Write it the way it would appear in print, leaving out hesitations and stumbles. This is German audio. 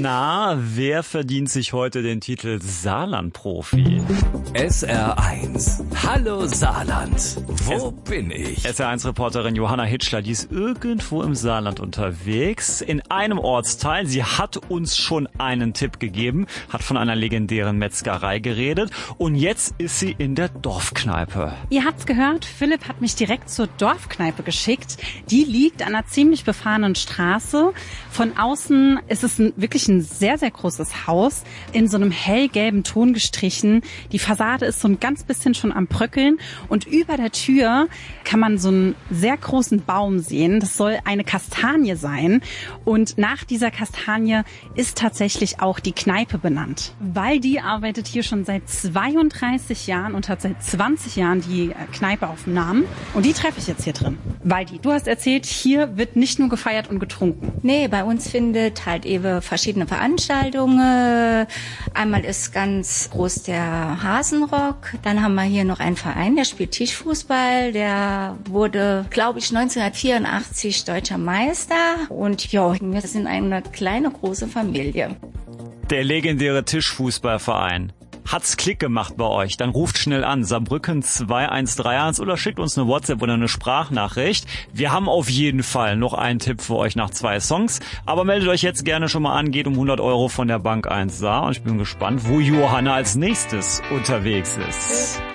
Na, wer verdient sich heute den Titel Saarland-Profi? SR1. Hallo Saarland. Wo bin ich? SR1-Reporterin Johanna Hitschler, die ist irgendwo im Saarland unterwegs, in einem Ortsteil. Sie hat uns schon einen Tipp gegeben, hat von einer legendären Metzgerei geredet und jetzt ist sie in der Dorfkneipe. Ihr habt's gehört, Philipp hat mich direkt zur Dorfkneipe geschickt. Die liegt an einer ziemlich befahrenen Straße. Von außen ist es wirklich ein sehr, sehr großes Haus, in so einem hellgelben Ton gestrichen. Die Fassade ist so ein ganz bisschen schon am Bröckeln und über der Tür kann man so einen sehr großen Baum sehen. Das soll eine Kastanie sein und nach dieser Kastanie ist tatsächlich auch die Kneipe benannt. Waldi arbeitet hier schon seit 32 Jahren und hat seit 20 Jahren die Kneipe auf dem Namen und die treffe ich jetzt hier drin. Waldi, du hast erzählt, hier wird nicht nur gefeiert und getrunken. Nee, bei uns findet halt eben verschiedene Veranstaltungen. Einmal ist ganz groß der Hasenrock. Dann haben wir hier noch einen Verein, der spielt Tischfußball. Der wurde, glaube ich, 1984 deutscher Meister. Und ja, wir sind eine kleine, große Familie. Der legendäre Tischfußballverein. Hat's Klick gemacht bei euch? Dann ruft schnell an, Saarbrücken 2131 oder schickt uns eine WhatsApp oder eine Sprachnachricht. Wir haben auf jeden Fall noch einen Tipp für euch nach 2 Songs. Aber meldet euch jetzt gerne schon mal an, geht um 100 € von der Bank 1 Saar. Und ich bin gespannt, wo Johanna als nächstes unterwegs ist.